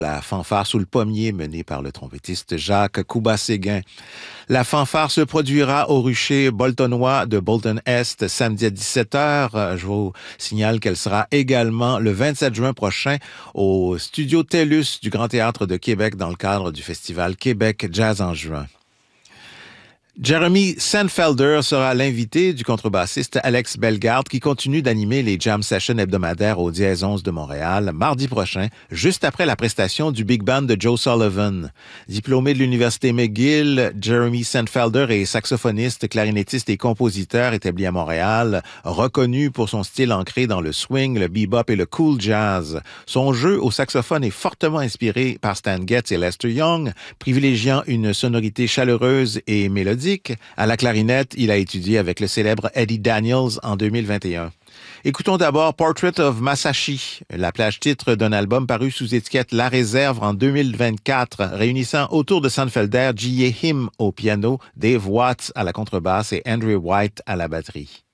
La fanfare sous le pommier menée par le trompettiste Jacques Couba-Séguin. La fanfare se produira au rucher boltonois de Bolton Est samedi à 17h. Je vous signale qu'elle sera également le 27 juin prochain au studio TELUS du Grand Théâtre de Québec dans le cadre du festival Québec Jazz en juin. Jeremy Sandfelder sera l'invité du contrebassiste Alex Bellegarde qui continue d'animer les jam sessions hebdomadaires au Dièse 11 de Montréal mardi prochain, juste après la prestation du Big Band de Joe Sullivan. Diplômé de l'Université McGill, Jeremy Sandfelder est saxophoniste, clarinettiste et compositeur établi à Montréal, reconnu pour son style ancré dans le swing, le bebop et le cool jazz. Son jeu au saxophone est fortement inspiré par Stan Getz et Lester Young, privilégiant une sonorité chaleureuse et mélodique. À la clarinette, il a étudié avec le célèbre Eddie Daniels en 2021. Écoutons d'abord Portrait of Masashi, la plage titre d'un album paru sous étiquette La Réserve en 2024, réunissant autour de Sandfelder Jie Him au piano, Dave Watts à la contrebasse et Andrew White à la batterie.